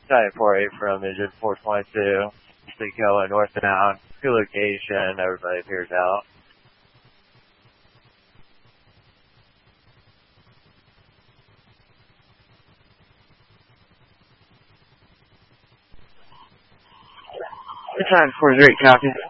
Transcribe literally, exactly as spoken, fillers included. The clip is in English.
Giant four eight from engine four twenty-two. Sequoia northbound. Good location. Everybody appears out. Giant four eight, copy.